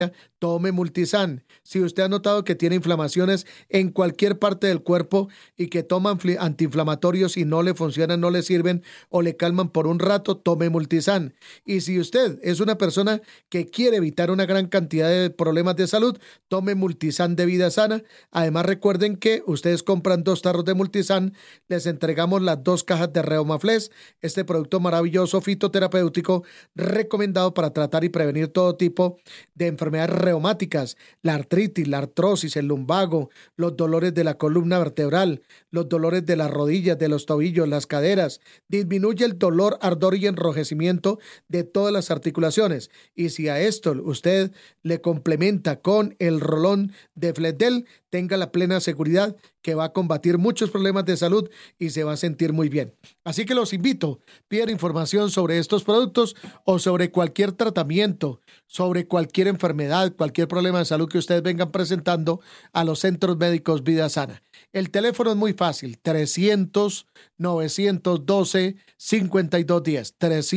tome Multisan. Si usted ha notado que tiene inflamaciones en cualquier parte del cuerpo y que toma antiinflamatorios y no le funcionan, no le sirven o le calman por un rato, tome Multisan. Y si usted es una persona que quiere evitar una gran cantidad de problemas de salud, tome Multisan de Vida Sana. Además, recuerden que ustedes compran 2 tarros de Multisan, les entregamos las 2 cajas de Reumaflex, este producto maravilloso fitoterapéutico recomendado para tratar y prevenir todo tipo de enfermedades reumáticas, la artritis, la artrosis, el lumbago, los dolores de la columna vertebral, los dolores de las rodillas, de los tobillos, las caderas. Disminuye el dolor, ardor y enrojecimiento de todas las articulaciones. Y si a esto usted le complementa con el rolón de Fletdel, tenga la plena seguridad que va a combatir muchos problemas de salud y se va a sentir muy bien. Así que los invito, pidan información sobre estos productos o sobre cualquier tratamiento, sobre cualquier enfermedad, cualquier problema de salud que ustedes vengan presentando a los centros médicos Vida Sana. El teléfono es muy fácil, 300-912-5210.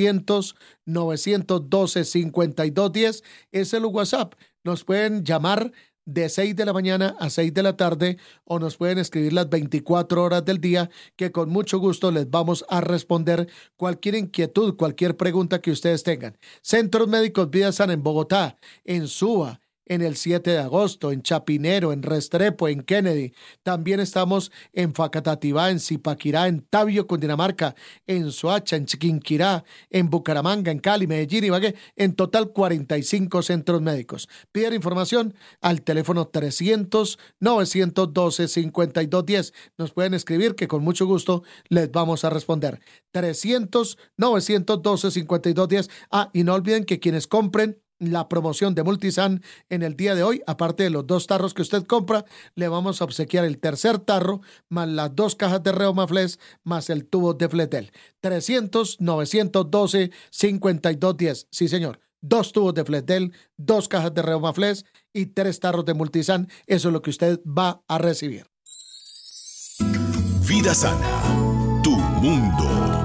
300-912-5210 es el WhatsApp. Nos pueden llamar de 6 de la mañana a 6 de la tarde o nos pueden escribir las 24 horas del día que con mucho gusto les vamos a responder cualquier inquietud, cualquier pregunta que ustedes tengan. Centros Médicos Vida Sana en Bogotá, en Suba, en el 7 de agosto, en Chapinero, en Restrepo, en Kennedy. También estamos en Facatativá, en Zipaquirá, en Tabio, Cundinamarca, en Soacha, en Chiquinquirá, en Bucaramanga, en Cali, Medellín, Ibagué. En total 45 centros médicos. Piden información al teléfono 300-912-5210. Nos pueden escribir que con mucho gusto les vamos a responder. 300-912-5210. Y no olviden que quienes compren la promoción de Multisan en el día de hoy, aparte de los 2 tarros que usted compra, le vamos a obsequiar el tercer tarro, más las 2 cajas de Reumaflex, más el tubo de Fletdel. 300-912-5210. Sí, señor. 2 tubos de Fletdel, 2 cajas de Reumaflex y 3 tarros de Multisan. Eso es lo que usted va a recibir. Vida Sana, tu mundo.